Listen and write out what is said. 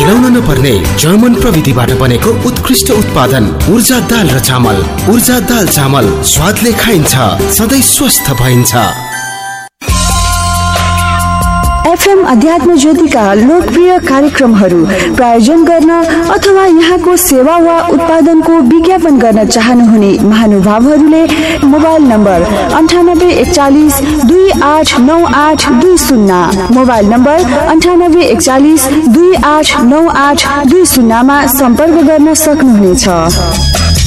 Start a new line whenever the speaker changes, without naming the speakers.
मिलाउन नपर्ने जर्मन प्रविधिबाट बनेको उत्कृष्ट उत्पादन ऊर्जा दाल र चामल। ऊर्जा दाल चामल स्वादले खाइन्छ, सधैँ स्वस्थ भइन्छ।
एफएम अध्यात्म ज्योतिका लोकप्रिय कार्यक्रमहरू प्रायोजन गर्न अथवा यहाँको सेवा वा उत्पादनको विज्ञापन गर्न चाहनुहुने महानुभावहरूले मोबाइल नम्बर 9841 289820, मोबाइल नम्बर 9841 289820 मा सम्पर्क गर्न सक्नुहुनेछ।